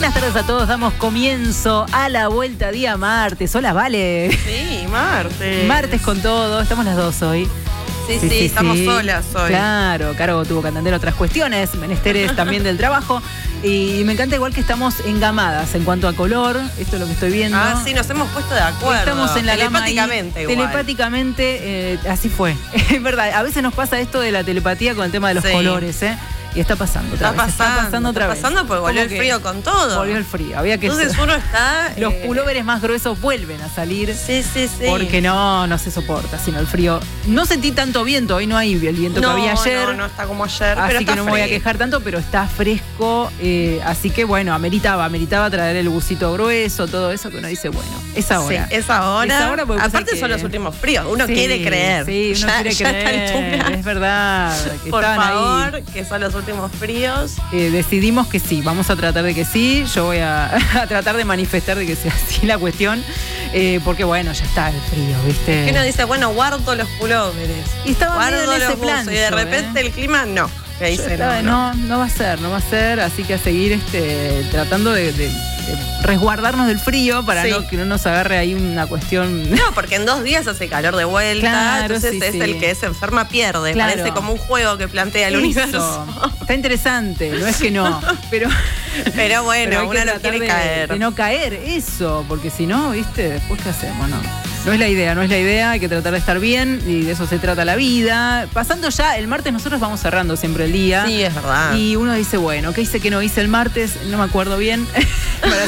Buenas tardes a todos, damos comienzo a la vuelta día martes. Hola, Vale. Sí, martes. Martes con todo, estamos las dos hoy. Sí, estamos solas hoy. Claro, Caro tuvo que atender otras cuestiones, menesteres también del trabajo. Y me encanta igual que estamos engamadas en cuanto a color, esto es lo que estoy viendo. Ah, sí, nos hemos puesto de acuerdo. Estamos en la gama telepáticamente igual. Telepáticamente, así fue. Es verdad, a veces nos pasa esto de la telepatía con el tema de los colores, ¿eh? Y está pasando otra vez. Está pasando otra vez. Está pasando porque volvió el frío con todo. Volvió el frío. Había que Entonces uno está... Los pulóveres más gruesos vuelven a salir. Sí. Porque no se soporta, sino el frío. No sentí tanto viento, hoy no hay el viento que había ayer. No está como ayer, así pero que no me voy a quejar tanto, pero está fresco. Así que bueno, ameritaba traer el busito grueso, todo eso que uno dice, bueno, es ahora. Sí, es ahora. Aparte son los últimos fríos, uno quiere creer. Sí, uno quiere creer. Es verdad. Por favor, ahí. que son los últimos fríos. Decidimos que sí, vamos a tratar de que sí. Yo voy a tratar de manifestar de que sea así la cuestión. Porque bueno, ya está el frío, ¿viste? Es que uno dice, bueno, guardo los pulóveres. Y estaba en ese plan. Y de repente el clima, no. Que dice, no va a ser, así que a seguir tratando de resguardarnos del frío para que no nos agarre ahí una cuestión. No, porque en 2 días hace calor de vuelta, claro, entonces el que se enferma pierde. Claro. Parece como un juego que plantea el universo. Está interesante, no es que no, pero bueno, uno no quiere caer. De no caer, eso, porque si no, ¿viste? Después ¿qué hacemos? No es la idea, hay que tratar de estar bien y de eso se trata la vida. Pasando ya, el martes nosotros vamos cerrando siempre el día. Sí, es verdad. Y uno dice, bueno, ¿qué hice que no hice el martes? No me acuerdo bien, para